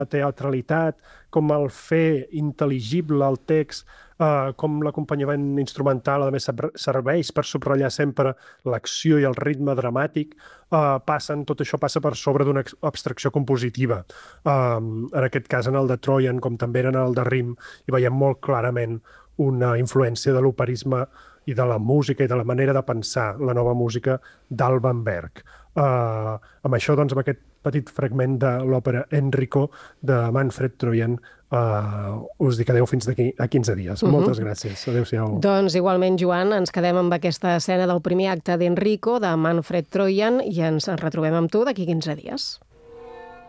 teatralitat, com el fer intel·ligible el text, com l'acompanyament instrumental, a més, serveix per subratllar sempre l'acció i el ritme dramàtic, tot això passa per sobre d'una abstracció compositiva. En aquest cas, en el de Troyan, com també era en el de Rim, hi veiem molt clarament una influència de l'operisme i de la música i de la manera de pensar la nova música d'Alban Berg. Amb això, doncs, amb aquest petit fragment de l'òpera Enrico de Manfred Troyan, us dic adeu fins d'aquí a 15 dies. Moltes gràcies. Adéu-siau. Doncs igualment, Joan, ens quedem amb aquesta escena del primer acte d'Enrico, de Manfred Troyan, i ens retrobem amb tu d'aquí 15 dies.